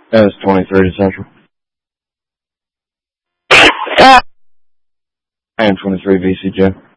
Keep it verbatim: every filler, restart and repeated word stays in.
That was twenty-three to Central. Uh, And twenty-three V C J.